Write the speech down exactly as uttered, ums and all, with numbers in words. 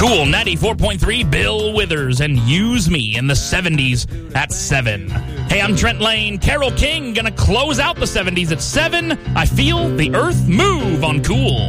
Cool ninety-four point three, Bill Withers, and Use Me in the seventies at seven. Hey, I'm Trent Lane. Carole King gonna close out the seventies at seven. I Feel the Earth Move on Cool.